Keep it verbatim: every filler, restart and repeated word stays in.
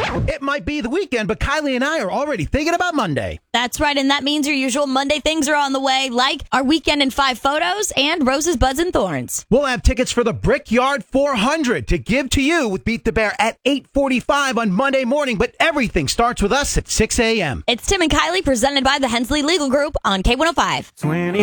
It might be the weekend, but Kylie and I are already thinking about Monday. That's right, and that means your usual Monday things are on the way, like our weekend in five photos and Roses, Buds, and Thorns. We'll have tickets for the Brickyard four hundred to give to you with Beat the Bear at eight forty-five on Monday morning, but everything starts with us at six a.m. It's Tim and Kylie presented by the Hensley Legal Group on K one oh five.